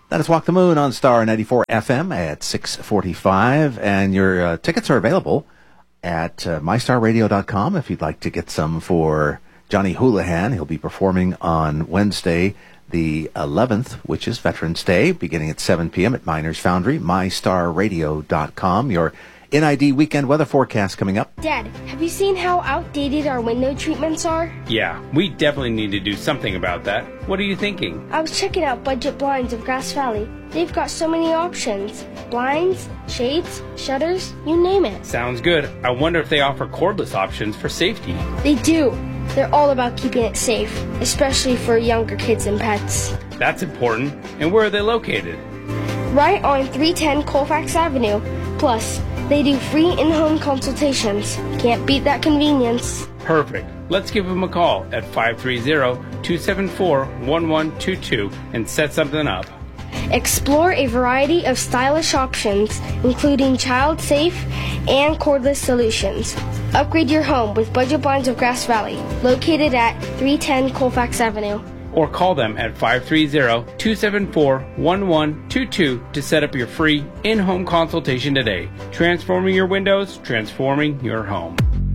That is Walk the Moon on Star 94 FM at 6:45, and your tickets are available at mystarradio.com if you'd like to get some for Johnny Houlihan. He'll be performing on Wednesday, the 11th, which is Veterans Day, beginning at 7 p.m. at Miners Foundry, mystarradio.com. Your NID weekend weather forecast coming up. Dad, have you seen how outdated our window treatments are? Yeah, we definitely need to do something about that. What are you thinking? I was checking out Budget Blinds of Grass Valley. They've got so many options. Blinds, shades, shutters, you name it. Sounds good. I wonder if they offer cordless options for safety. They do. They're all about keeping it safe, especially for younger kids and pets. That's important. And where are they located? Right on 310 Colfax Avenue. Plus, they do free in-home consultations. Can't beat that convenience. Perfect. Let's give them a call at 530-274-1122 and set something up. Explore a variety of stylish options, including child-safe and cordless solutions. Upgrade your home with Budget Blinds of Grass Valley, located at 310 Colfax Avenue. Or call them at 530-274-1122 to set up your free in-home consultation today. Transforming your windows, transforming your home.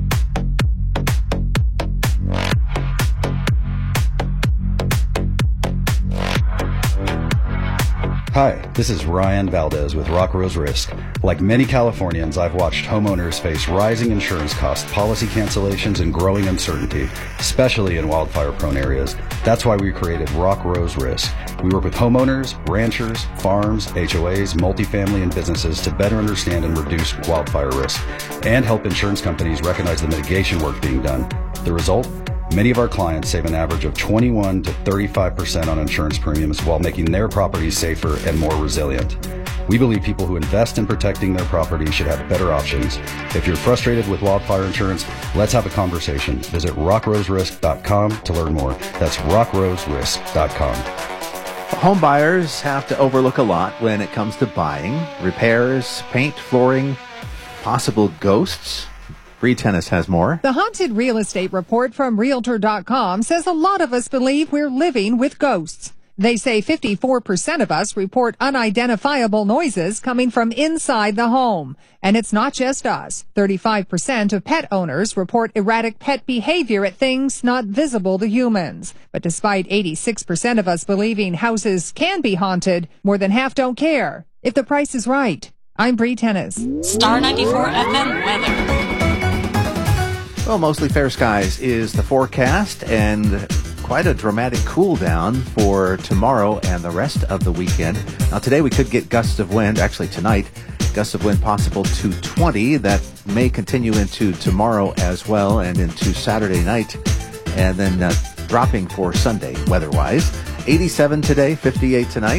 Hi, this is Ryan Valdez with Rock Rose Risk. Like many Californians, I've watched homeowners face rising insurance costs, policy cancellations, and growing uncertainty, especially in wildfire-prone areas. That's why we created Rock Rose Risk. We work with homeowners, ranchers, farms, HOAs, multifamily, and businesses to better understand and reduce wildfire risk, and help insurance companies recognize the mitigation work being done. The result? Many of our clients save an average of 21 to 35% on insurance premiums while making their properties safer and more resilient. We believe people who invest in protecting their property should have better options. If you're frustrated with wildfire insurance, let's have a conversation. Visit rockroserisk.com to learn more. That's rockroserisk.com. Home buyers have to overlook a lot when it comes to buying. Repairs, paint, flooring, possible ghosts. Bree Tennis has more. The Haunted Real Estate Report from Realtor.com says a lot of us believe we're living with ghosts. They say 54% of us report unidentifiable noises coming from inside the home. And it's not just us. 35% of pet owners report erratic pet behavior at things not visible to humans. But despite 86% of us believing houses can be haunted, more than half don't care if the price is right. I'm Bree Tennis. Star 94 FM weather. Well, mostly fair skies is the forecast, and quite a dramatic cool down for tomorrow and the rest of the weekend. Now, today we could get gusts of wind, actually tonight, gusts of wind possible to 20. That may continue into tomorrow as well and into Saturday night, and then dropping for Sunday weather-wise. 87 today, 58 tonight,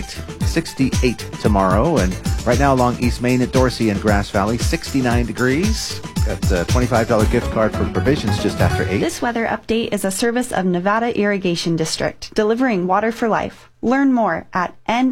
68 tomorrow, and right now along East Main at Dorsey and Grass Valley, 69 degrees. Got a $25 gift card for provisions just after 8. This weather update is a service of Nevada Irrigation District, delivering water for life. Learn more at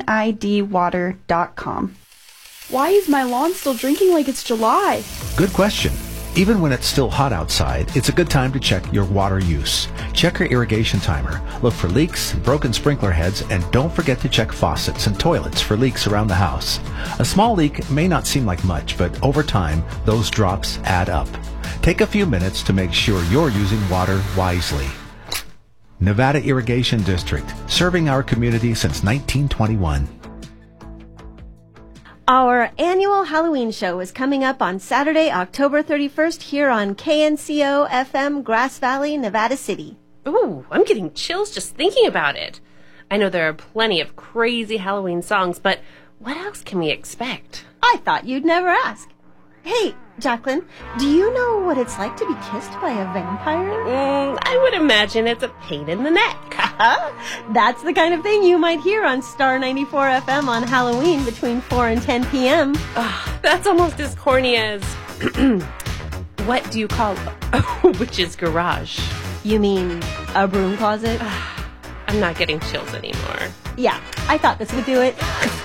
nidwater.com. Why is my lawn still drinking like it's July? Good question. Even when it's still hot outside, it's a good time to check your water use. Check your irrigation timer. Look for leaks, broken sprinkler heads, and don't forget to check faucets and toilets for leaks around the house. A small leak may not seem like much, but over time, those drops add up. Take a few minutes to make sure you're using water wisely. Nevada Irrigation District, serving our community since 1921. Our annual Halloween show is coming up on Saturday, October 31st here on KNCO FM, Grass Valley, Nevada City. Ooh, I'm getting chills just thinking about it. I know there are plenty of crazy Halloween songs, but what else can we expect? I thought you'd never ask. Hey, Jacqueline, do you know what it's like to be kissed by a vampire? I would imagine it's a pain in the neck. That's the kind of thing you might hear on Star 94 FM on Halloween between 4 and 10 p.m. That's almost as corny as... what do you call a witch's garage? You mean a broom closet? I'm not getting chills anymore. Yeah, I thought this would do it.